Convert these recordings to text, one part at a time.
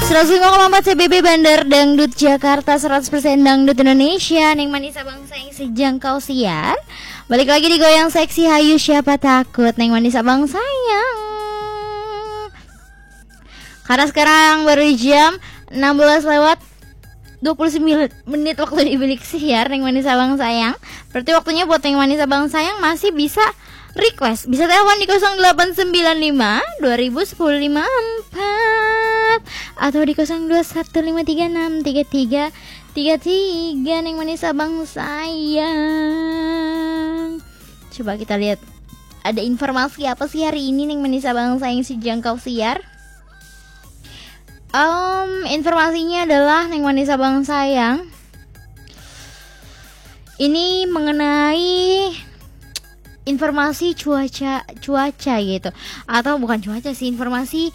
105,4 CBB Bandar Dangdut Jakarta, 100% Dangdut Indonesia. Neng manis abang sayang sejangkau siar. Balik lagi di Goyang Seksi, hayu siapa takut. Neng manis abang sayang. Karena sekarang baru jam 16 lewat 29 menit waktu di bilik siar Neng manis abang sayang. Berarti waktunya buat Neng manis abang sayang masih bisa request, bisa telepon di 0895 2010 54 atau di 0215363333 Neng manis abang sayang. Coba kita lihat ada informasi apa sih hari ini Neng manis abang sayang si jangkau siar. Informasinya adalah Neng manis abang sayang, ini mengenai informasi cuaca gitu, atau bukan cuaca sih, informasi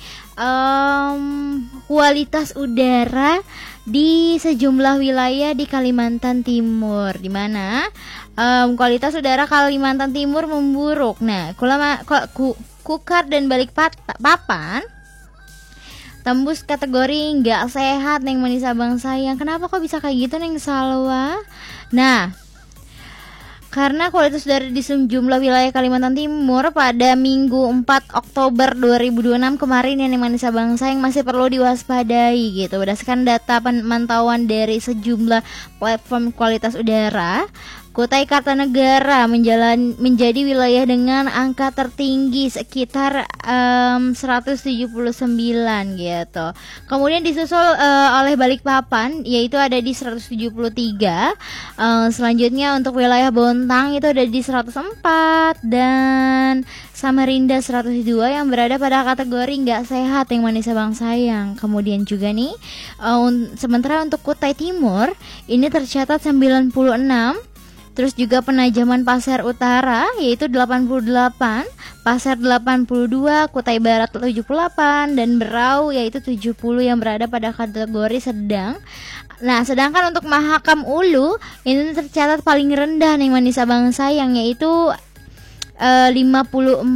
kualitas udara di sejumlah wilayah di Kalimantan Timur, di mana kualitas udara Kalimantan Timur memburuk. Nah, Kukar dan Balikpapan tembus kategori nggak sehat Neng manis abang sayang. Kenapa kok bisa kayak gitu Neng Salwa? Nah, karena kualitas udara di sejumlah wilayah Kalimantan Timur pada Minggu 4 Oktober 2026 kemarin yang manis abang sayang masih perlu diwaspadai gitu. Berdasarkan data pemantauan dari sejumlah platform kualitas udara, Kutai Kartanegara menjadi wilayah dengan angka tertinggi sekitar 179 gitu. Kemudian disusul oleh Balikpapan yaitu ada di 173. Selanjutnya untuk wilayah Bontang itu ada di 104 dan Samarinda 102 yang berada pada kategori nggak sehat yang manis abang sayang. Kemudian juga nih sementara untuk Kutai Timur ini tercatat 96. Terus juga Penajaman Pasir Utara yaitu 88, Pasir 82, Kutai Barat 78 dan Berau yaitu 70 yang berada pada kategori sedang. Nah, sedangkan untuk Mahakam Ulu ini tercatat paling rendah nih manis abang sayang yaitu 54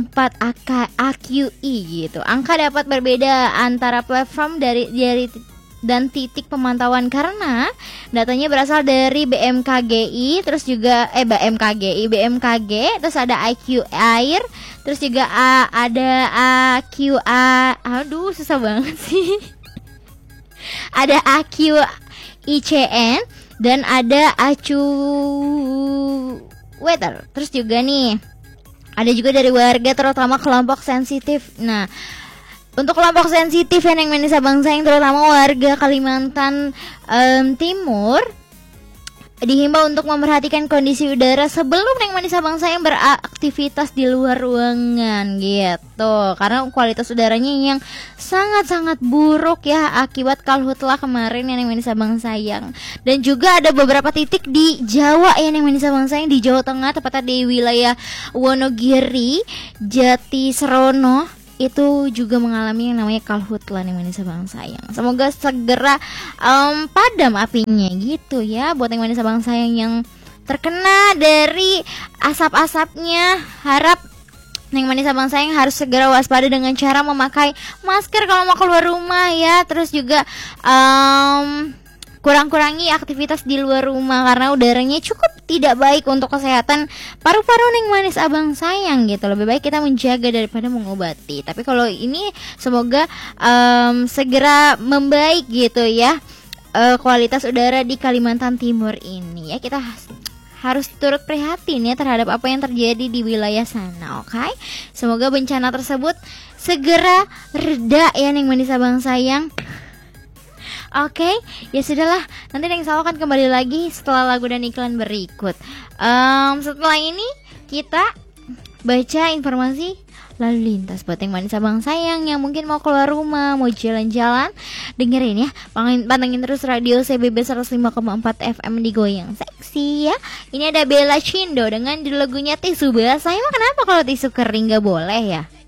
AQI gitu. Angka dapat berbeda antara platform dari dan titik pemantauan karena datanya berasal dari BMKG, terus juga BMKG, terus ada IQ Air, terus juga ada AQA, aduh susah banget sih. Ada AQ ICN dan ada ACU Weather. Terus juga nih ada juga dari warga terutama kelompok sensitif. Nah, untuk kelompok sensitif yang manis abang sayang terutama warga Kalimantan Timur dihimbau untuk memperhatikan kondisi udara sebelum Neng manis abang sayang beraktivitas di luar ruangan gitu. Karena kualitas udaranya yang sangat-sangat buruk ya akibat karhutlah kemarin yang Neng manis abang sayang. Dan juga ada beberapa titik di Jawa yang Neng manis abang sayang, di Jawa Tengah tepatnya di wilayah Wonogiri, Jatiserono itu juga mengalami yang namanya karhutlah yang manis abang sayang. Semoga segera padam apinya gitu ya buat yang manis abang sayang yang terkena dari asap-asapnya. Harap yang manis abang sayang harus segera waspada dengan cara memakai masker kalau mau keluar rumah ya. Terus juga kurang-kurangi aktivitas di luar rumah karena udaranya cukup tidak baik untuk kesehatan paru-paru Neng manis abang sayang gitu. Lebih baik kita menjaga daripada mengobati. Tapi kalau ini semoga segera membaik gitu ya kualitas udara di Kalimantan Timur ini ya. Kita harus turut prihatin ya terhadap apa yang terjadi di wilayah sana, oke? Semoga bencana tersebut segera reda ya Neng manis abang sayang. Oke, ya sudahlah. Nanti Neng Salwa akan kembali lagi setelah lagu dan iklan berikut. Setelah ini kita baca informasi lalu lintas buat yang manis abang sayang yang mungkin mau keluar rumah, mau jalan-jalan. Dengerin ya, pantengin terus radio CBB 105,4 FM di Goyang Seksi ya. Ini ada Bella Cindo dengan lagunya Tisu Basah. Emang kenapa kalau tisu kering gak boleh ya?